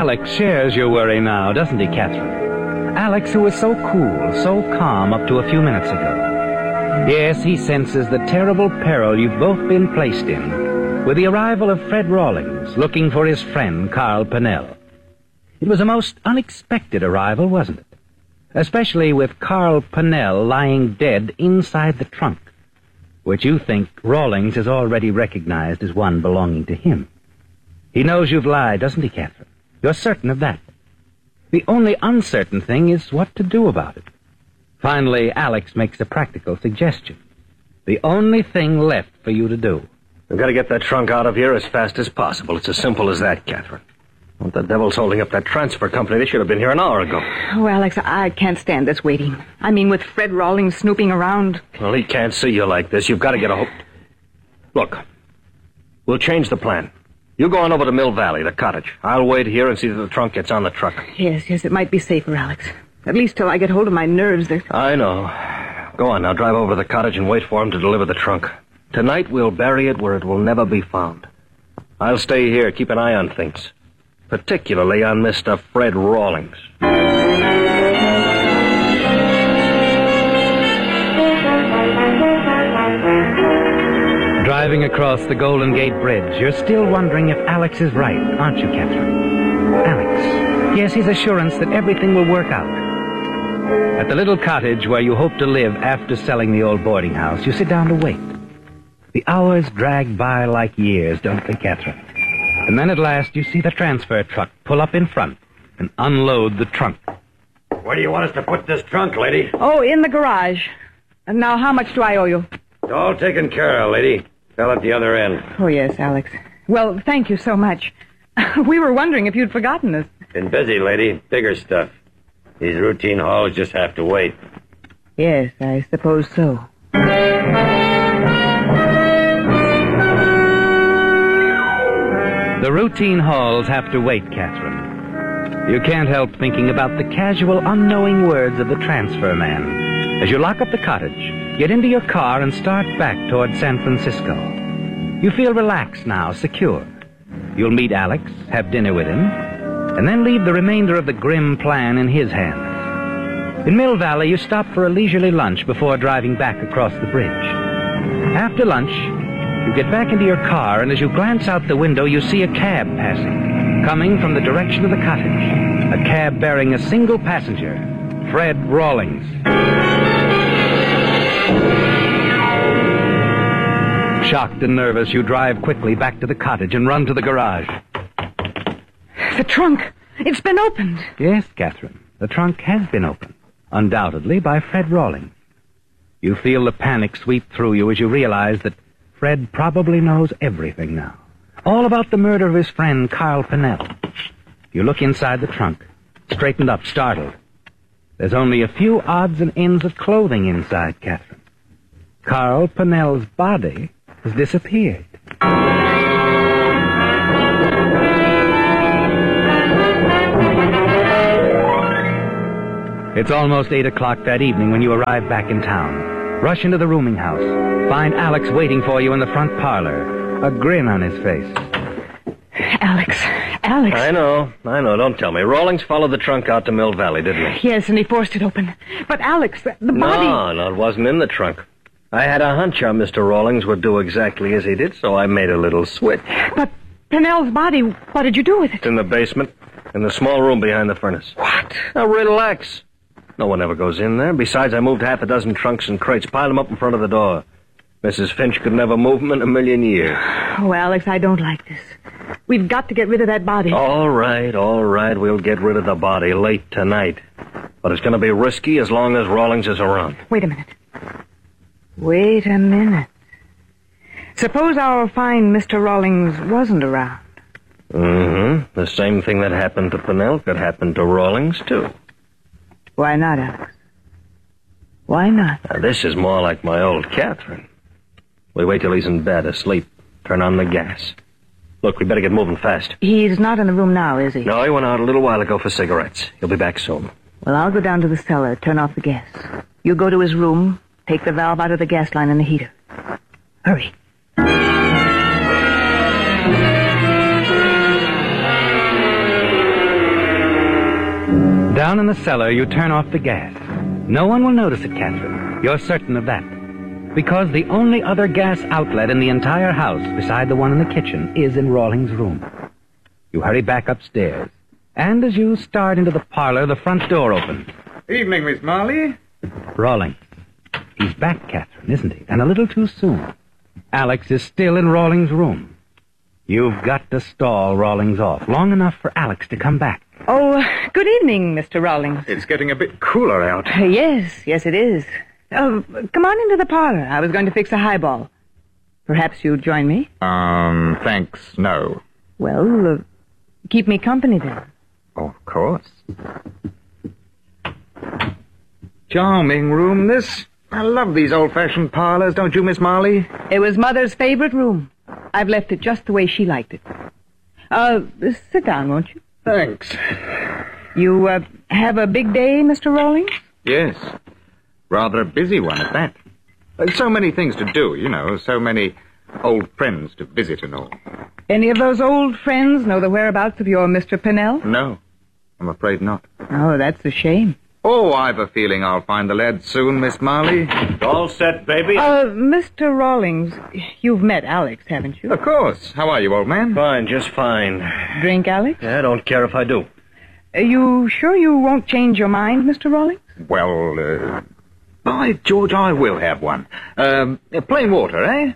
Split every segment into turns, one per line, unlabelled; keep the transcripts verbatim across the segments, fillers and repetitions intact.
Alex shares your worry now, doesn't he, Catherine? Alex, who was so cool, so calm up to a few minutes ago. Yes, he senses the terrible peril you've both been placed in with the arrival of Fred Rawlings looking for his friend, Carl Pinnell. It was a most unexpected arrival, wasn't it? Especially with Carl Pinnell lying dead inside the trunk, which you think Rawlings has already recognized as one belonging to him. He knows you've lied, doesn't he, Catherine? You're certain of that. The only uncertain thing is what to do about it. Finally, Alex makes a practical suggestion. The only thing left for you to do.
We've got to get that trunk out of here as fast as possible. It's as simple as that, Catherine. What the devil's holding up that transfer company? They should have been here an hour ago.
Oh, Alex, I can't stand this waiting. I mean, with Fred Rawlings snooping around.
Well, he can't see you like this. You've got to get a hold... Look, we'll change the plan. You go on over to Mill Valley, the cottage. I'll wait here and see that the trunk gets on the truck.
Yes, yes, it might be safer, Alex. At least till I get hold of my nerves. They're...
I know. Go on, now drive over to the cottage and wait for him to deliver the trunk. Tonight we'll bury it where it will never be found. I'll stay here, keep an eye on things. Particularly on Mister Fred Rawlings.
Driving across the Golden Gate Bridge, you're still wondering if Alex is right, aren't you, Catherine? Alex. Yes, his assurance that everything will work out. At the little cottage where you hope to live after selling the old boarding house, you sit down to wait. The hours drag by like years, don't they, Catherine? And then at last you see the transfer truck pull up in front and unload the trunk.
Where do you want us to put this trunk, lady?
Oh, in the garage. And now, how much do I owe you?
It's all taken care of, lady. Fell at the other end.
Oh, yes, Alex. Well, thank you so much. We were wondering if you'd forgotten us.
Been busy, lady. Bigger stuff. These routine hauls just have to wait.
Yes, I suppose so.
The routine hauls have to wait, Catherine. You can't help thinking about the casual, unknowing words of the transfer man as you lock up the cottage, get into your car, and start back toward San Francisco. You feel relaxed now, secure. You'll meet Alex, have dinner with him, and then leave the remainder of the grim plan in his hands. In Mill Valley, you stop for a leisurely lunch before driving back across the bridge. After lunch, you get back into your car, and as you glance out the window, you see a cab passing, coming from the direction of the cottage. A cab bearing a single passenger, Fred Rawlings. Shocked and nervous, you drive quickly back to the cottage and run to the garage.
The trunk. It's been opened.
Yes, Catherine. The trunk has been opened. Undoubtedly by Fred Rawlings. You feel the panic sweep through you as you realize that Fred probably knows everything now. All about the murder of his friend, Carl Pinnell. You look inside the trunk, straightened up, startled. There's only a few odds and ends of clothing inside, Catherine. Carl Pinnell's body has disappeared. It's almost eight o'clock that evening when you arrive back in town. Rush into the rooming house. Find Alex waiting for you in the front parlor, a grin on his face.
Alex, Alex.
I know, I know. Don't tell me. Rawlings followed the trunk out to Mill Valley, didn't he?
Yes, and he forced it open. But Alex, the, the body...
No, no, it wasn't in the trunk. I had a hunch our Mister Rawlings would do exactly as he did, so I made a little switch.
But Pinnell's body, what did you do with it?
It's in the basement, in the small room behind the furnace.
What?
Now, relax. No one ever goes in there. Besides, I moved half a dozen trunks and crates, piled them up in front of the door. Missus Finch could never move them in a million years.
Oh, Alex, I don't like this. We've got to get rid of that body.
All right, all right. We'll get rid of the body late tonight. But it's going to be risky as long as Rawlings is around.
Wait a minute. Wait a minute. Suppose our fine Mister Rawlings wasn't around.
Mm-hmm. The same thing that happened to Pinnell could happen to Rawlings, too.
Why not, Alex? Why not?
Now, this is more like my old Catherine. We wait till he's in bed, asleep. Turn on the gas. Look, we better get moving fast.
He's not in the room now, is he?
No, he went out a little while ago for cigarettes. He'll be back soon.
Well, I'll go down to the cellar, turn off the gas. You go to his room, take the valve out of the gas line and the heater. Hurry.
Down in the cellar, you turn off the gas. No one will notice it, Catherine. You're certain of that. Because the only other gas outlet in the entire house, beside the one in the kitchen, is in Rawlings' room. You hurry back upstairs. And as you start into the parlor, the front door opens.
Evening, Miss Marley.
Rawlings. He's back, Catherine, isn't he? And a little too soon. Alex is still in Rawlings' room. You've got to stall Rawlings off long enough for Alex to come back.
Oh, good evening, Mister Rawlings.
It's getting a bit cooler out.
Uh, yes, yes, it is. Oh, come on into the parlor. I was going to fix a highball. Perhaps you'd join me?
Um, thanks, no.
Well, uh, keep me company then.
Of course. Charming room, this. I love these old-fashioned parlors, don't you, Miss Marley?
It was Mother's favorite room. I've left it just the way she liked it. Uh, sit down, won't you?
Thanks.
You, uh, have a big day, Mister Rawlings?
Yes. Rather a busy one at that. There's so many things to do, you know, so many old friends to visit and all.
Any of those old friends know the whereabouts of your Mister Pennell?
No, I'm afraid not.
Oh, that's a shame.
Oh, I've a feeling I'll find the lad soon, Miss Marley.
All set, baby?
Uh, Mister Rawlings, you've met Alex, haven't you?
Of course. How are you, old man?
Fine, just fine.
Drink, Alex?
I don't care if I do.
Are you sure you won't change your mind, Mister Rawlings?
Well, uh, by George, I will have one. Um, plain water, eh?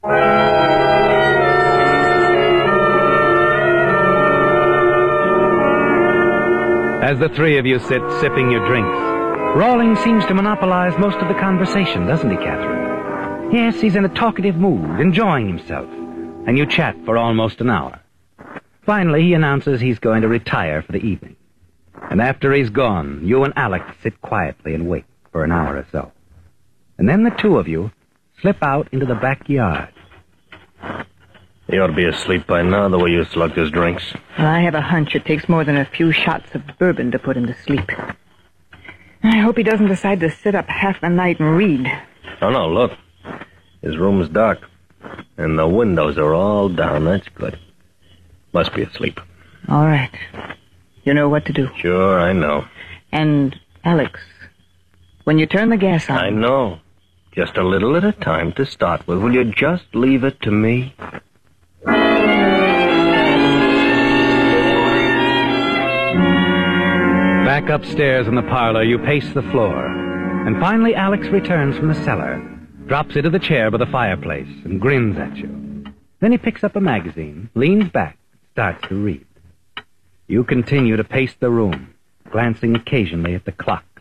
As the three of you sit sipping your drinks, Rawlings seems to monopolize most of the conversation, doesn't he, Catherine? Yes, he's in a talkative mood, enjoying himself, and you chat for almost an hour. Finally, he announces he's going to retire for the evening. And after he's gone, you and Alex sit quietly and wait for an hour or so. And then the two of you slip out into the backyard.
He ought to be asleep by now, the way you slugged his drinks.
Well, I have a hunch it takes more than a few shots of bourbon to put him to sleep. I hope he doesn't decide to sit up half the night and read.
Oh, no, look. His room's dark. And the windows are all down. That's good. Must be asleep.
All right. You know what to do.
Sure, I know.
And, Alex, when you turn the gas on...
I know. Just a little at a time to start with. Will you just leave it to me?
Back upstairs in the parlor, you pace the floor. And finally, Alex returns from the cellar, drops into the chair by the fireplace, and grins at you. Then he picks up a magazine, leans back, and starts to read. You continue to pace the room, glancing occasionally at the clock.